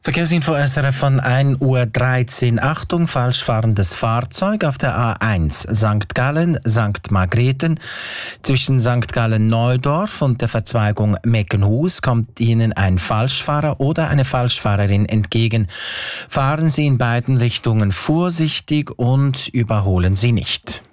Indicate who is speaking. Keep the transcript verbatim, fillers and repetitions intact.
Speaker 1: Verkehrsinfo S R F von ein Uhr dreizehn. Achtung, falsch fahrendes Fahrzeug auf der A eins Sankt Gallen, Sankt Margrethen. Zwischen Sankt Gallen-Neudorf und der Verzweigung Meckenhus kommt Ihnen ein Falschfahrer oder eine Falschfahrerin entgegen. Fahren Sie in beiden Richtungen vorsichtig und überholen Sie nicht.